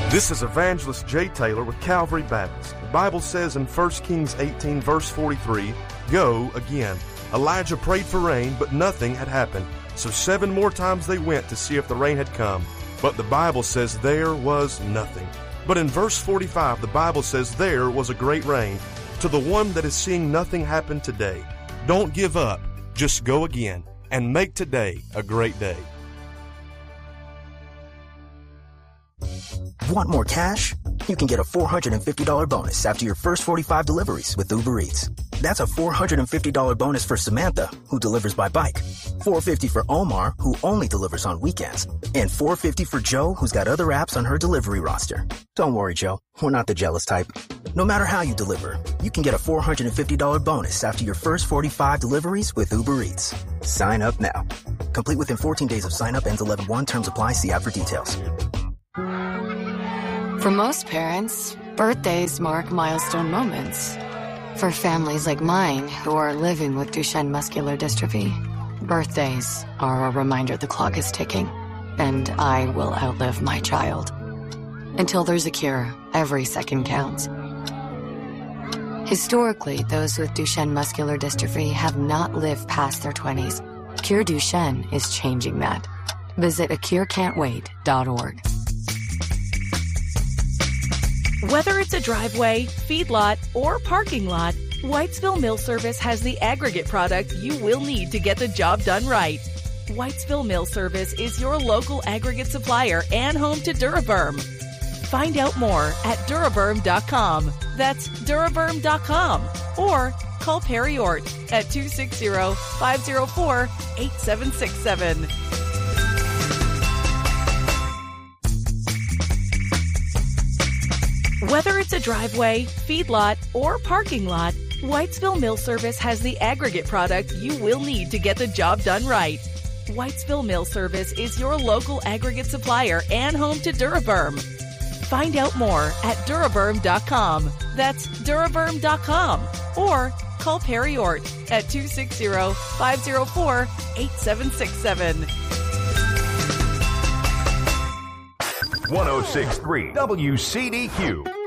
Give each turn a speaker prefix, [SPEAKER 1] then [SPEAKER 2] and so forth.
[SPEAKER 1] This is Evangelist Jay Taylor with Calvary Baptist. The Bible says in 1 Kings 18, verse 43, "Go again." Elijah prayed for rain, but nothing had happened. So 7 more times they went to see if the rain had come. But the Bible says there was nothing. But in verse 45, the Bible says there was a great rain. To the one that is seeing nothing happen today, don't give up. Just go again and make today a great day.
[SPEAKER 2] Want more cash? You can get a $450 bonus after your first 45 deliveries with Uber Eats. That's a $450 bonus for Samantha, who delivers by bike, $450 for Omar, who only delivers on weekends, and $450 for Joe, who's got other apps on her delivery roster. Don't worry, Joe. We're not the jealous type. No matter how you deliver, you can get a $450 bonus after your first 45 deliveries with Uber Eats. Sign up now. Complete within 14 days of sign up. Ends 11/1. Terms apply. See app for details.
[SPEAKER 3] For most parents, birthdays mark milestone moments. For families like mine who are living with Duchenne muscular dystrophy, birthdays are a reminder the clock is ticking, and I will outlive my child. Until there's a cure, every second counts. Historically, those with Duchenne muscular dystrophy have not lived past their 20s. Cure Duchenne is changing that. Visit acurecan'twait.org.
[SPEAKER 4] Whether it's a driveway, feedlot, or parking lot, Whitesville Mill Service has the aggregate product you will need to get the job done right. Whitesville Mill Service is your local aggregate supplier and home to Duraburn. Find out more at Duraburn.com. That's Duraburn.com. Or call Perry Ort at 260-504-8767. Whether it's a driveway, feedlot, or parking lot, Whitesville Mill Service has the aggregate product you will need to get the job done right. Whitesville Mill Service is your local aggregate supplier and home to Duraburn. Find out more at Duraburn.com. That's Duraburn.com. Or call Perry Ort at 260-504-8767.
[SPEAKER 5] 106.3 WCDQ.